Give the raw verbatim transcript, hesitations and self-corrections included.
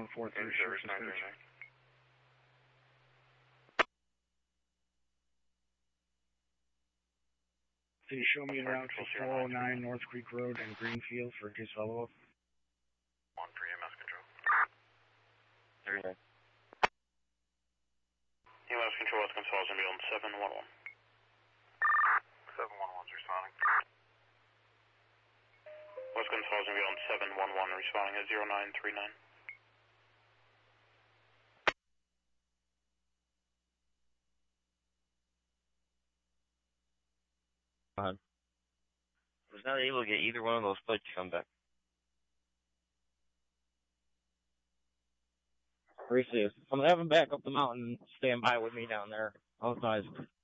one four three, service nine three nine. Can you show me a route to four oh nine North Creek Road and Greenfield for case follow-up? On three M S control. Okay. E M S control, West Gonzales, going to be on seven one one. seven one one's responding. West Gonzales, going to be on seven one one, responding at zero nine three nine. I was not able to get either one of those plates to come back. Appreciate it. I'm having back up the mountain. Stand by with me down there. Outside.